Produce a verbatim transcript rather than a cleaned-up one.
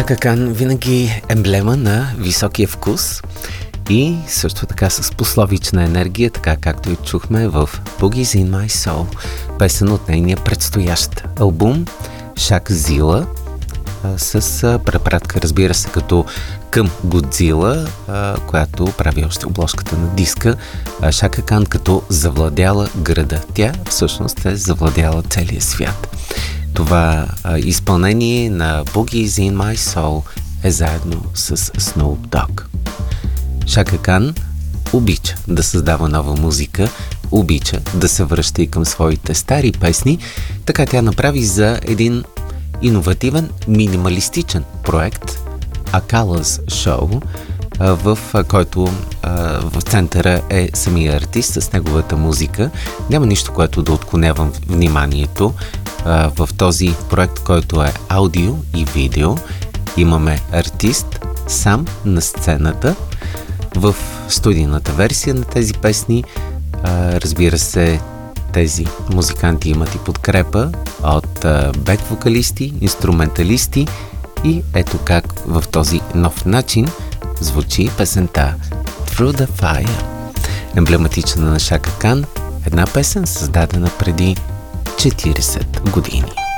Шака Кан винаги емблема на високия вкус и също така с пословична енергия, така както и чухме в Boogies in My Soul, песен от нейния предстоящ албум Шак Зила, с препратка, разбира се, като към Годзила, която прави още обложката на диска. Шака Кан като завладяла града. Тя всъщност е завладяла целия свят. Това а, изпълнение на Boogies in My Soul е заедно с Snoop Dogg. Шака Кан обича да създава нова музика, обича да се връща и към своите стари песни, така тя направи за един иновативен, минималистичен проект A Colors Show, а, в а, който а, в центъра е самия артист с неговата музика. Няма нищо, което да отклонявам вниманието. В този проект, който е аудио и видео, имаме артист сам на сцената. В студийната версия на тези песни, разбира се, тези музиканти имат и подкрепа от бек-вокалисти, инструменталисти и ето как в този нов начин звучи песента Through the Fire, емблематична на Шака Кан, една песен създадена преди четиридесет години.